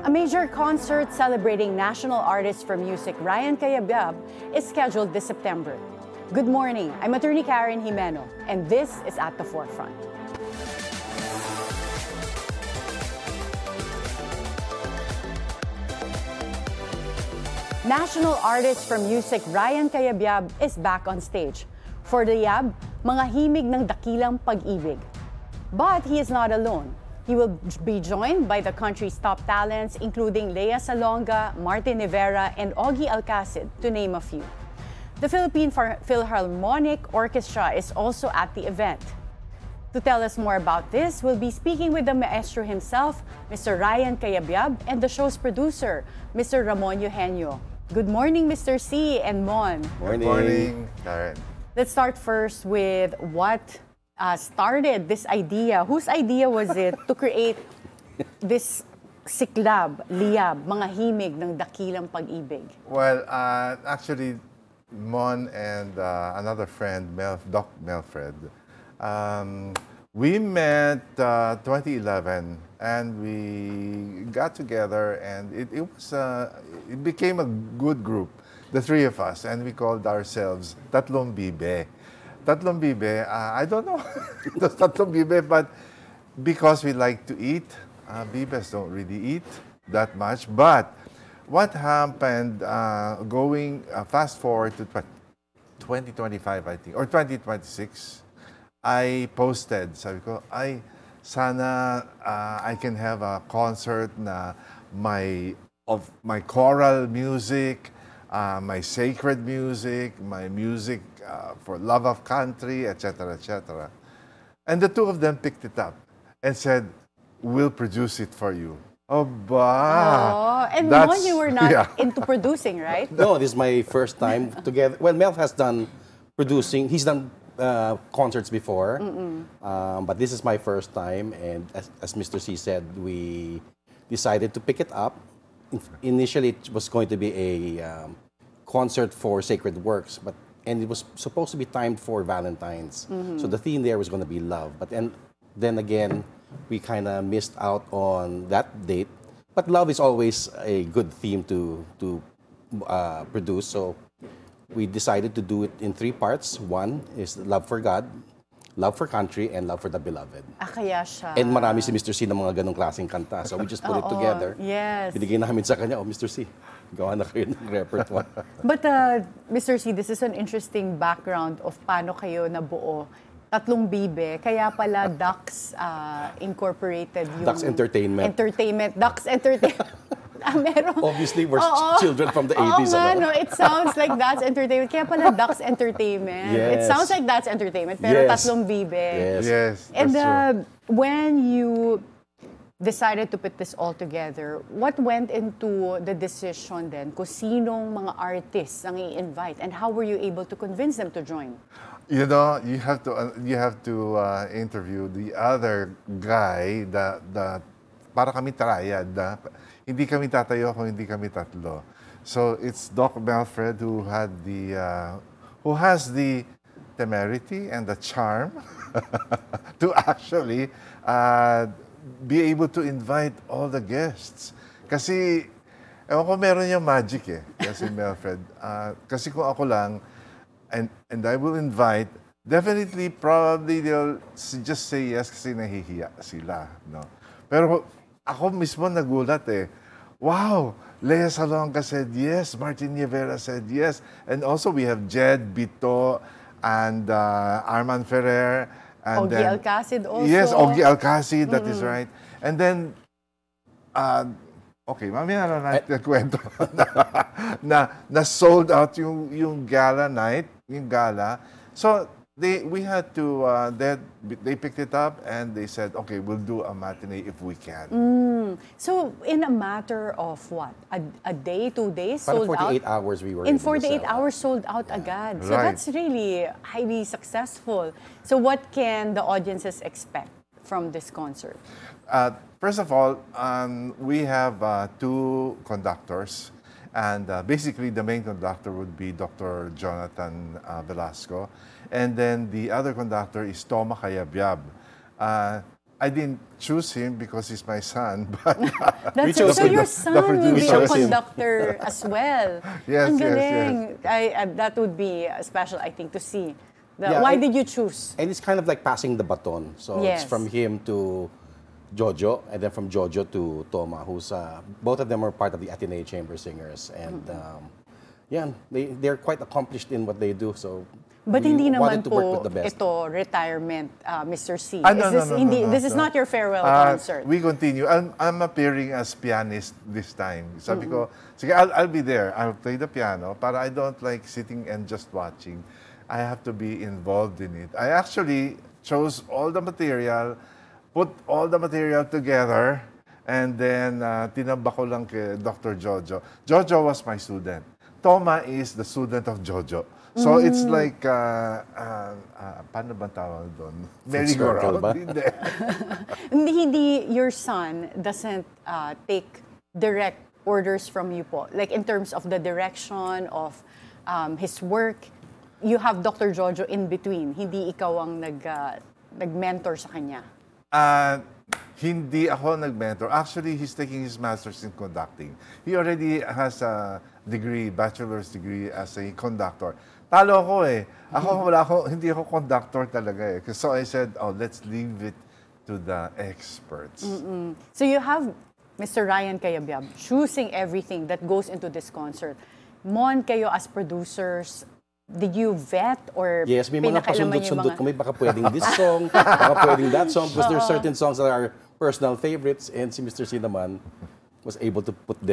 A major concert celebrating national artist for music Ryan Cayabyab is scheduled this September. Good morning, I'm attorney Karen Jimeno, and this is At the Forefront. National artist for music Ryan Cayabyab is back on stage. For the Yab, mga himig ng dakilang pag-ibig. But he is not alone. He will be joined by the country's top talents, including Lea Salonga, Martin Rivera, and Ogie Alcacid, to name a few. The Philippine Philharmonic Orchestra is also at the event. To tell us more about this, we'll be speaking with the maestro himself, Mr. Ryan Cayabyab, and the show's producer, Mr. Ramon Eugenio. Good morning, Mr. C and Mon. Morning. Good morning, Karen. Let's start first with what started this idea. Whose idea was it to create this siklab, liyab, mga himig ng dakilang pag-ibig? Well, actually, Mon and another friend, Doc Melfred, we met 2011 and we got together and it became a good group, the three of us, and we called ourselves Tatlong Bibe. Tatlong Bibe, I don't know it was Tatlong Bibe, but because we like to eat, Bibes don't really eat that much. But what happened, going fast forward to 2025, I think, or 2026, I posted, sabi ko, sana I can have a concert na of my choral music, my sacred music, my music for love of country, etc., etc. And the two of them picked it up and said, we'll produce it for you. Oh, bah! And Mon, you were not into producing, right? No, this is my first time together. Well, Mel has done producing. He's done concerts before, but this is my first time. And as Mr. C said, we decided to pick it up. Initially, it was going to be a concert for sacred works, and it was supposed to be timed for Valentine's. So the theme there was going to be love. But then again, we kind of missed out on that date. But love is always a good theme to produce. So we decided to do it in three parts. One is love for God, love for country, and love for the beloved. Kaya siya. And marami si Mr. C ng mga ganong klaseng kanta. So we just put it together. Yes. Binigay namin sa kanya, Mr. C, gawa na kayo ng repertoire. But Mr. C, this is an interesting background of paano kayo nabuo. Tatlong Bibe, kaya pala Ducks Incorporated yung... Ducks Entertainment. Ducks Entertainment. Meron. Obviously, we're children from the 80s. No, it sounds like That's Entertainment. Kaya pala Ducks Entertainment. Yes. It sounds like That's Entertainment, pero Yes. Tatlong Bibe. Yes, And that's true. when you decided to put this all together, what went into the decision then kung sinong mga artists ang i-invite and how were you able to convince them to join? You know, you have to interview the other guy that para kami triad. Hindi kami tatayo kung hindi kami tatlo. So it's Doc Melfred who has the temerity and the charm to actually be able to invite all the guests. Kasi ewan ko, meron yung magic kasi Melfred. Kasi kung ako lang, and I will invite, definitely, probably they'll just say yes kasi nahihiya sila. No? Pero ako mismo nagulat Wow! Lea Salonga said yes, Martin Rivera said yes, and also we have Jed Bito and Arman Ferrer. And Ogie Alcacid also. Yes, Ogie Alcacid, that is right. And then, okay, mamaya na natin kwento na sold out yung gala night, yung gala. So, we had to, they picked it up and they said, okay, we'll do a matinee if we can. So, in a matter of what? A day, 2 days, Parang sold 48 out? hours we were In able to 48 sell. hours, sold out agad. So, Right. that's really highly successful. So, what can the audiences expect from this concert? First of all, we have two conductors. And basically, the main conductor would be Dr. Jonathan Velasco. And then the other conductor is Toma Cayabyab. I didn't choose him because he's my son, but That's chose so him. your The son will be producer. a conductor as well. Yes, Ang yes, galing. That would be special, I think, to see. Yeah, Why and- did you choose? And it's kind of like passing the baton. So Yes. it's from him to Jojo, and then from Jojo to Toma, who's both of them are part of the Ateneo Chamber Singers, and yeah, they're quite accomplished in what they do. So, But we hindi wanted naman to work po with the best. ito retirement, Mr. C. No, Is this, no, hindi, no, this is no. not your farewell concert. We continue. I'm appearing as pianist this time. Sabi ko, sige, I'll be there. I'll play the piano, but I don't like sitting and just watching. I have to be involved in it. I actually chose all the material, put all the material together, and then tinamba ko lang kay Dr. Jojo. Jojo was my student. Toma is the student of Jojo. So it's like, paano ba tawag doon? circle ba? Hindi. Hindi, your son doesn't take direct orders from you po. Like in terms of the direction of his work, you have Dr. Jojo in between. Hindi ikaw ang nag-mentor sa kanya. Hindi ako nag-mentor. Actually, he's taking his master's in conducting. He already has a degree, bachelor's degree as a conductor. Talo ako eh. Hindi ako conductor talaga eh. So I said, let's leave it to the experts. So you have Mr. Ryan Cayabyab choosing everything that goes into this concert. Mon, kayo as producers, did you vet or Yes, may mga pinakailaman niyo yung pasundot-sundot kami. Baka pwedeng this song, baka pwedeng that song. Because there are certain songs that are personal favorites, and si Mr. C naman was able to put them